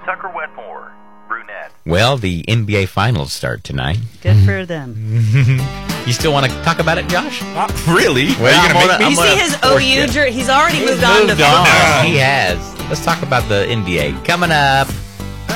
Tucker Wetmore, brunette. Well, the NBA Finals start tonight. Good for them. You still want to talk about it, Josh? Not really. Well, you're gonna make You see his OU jersey? He's already moved on to He has. Let's talk about the NBA. Coming up.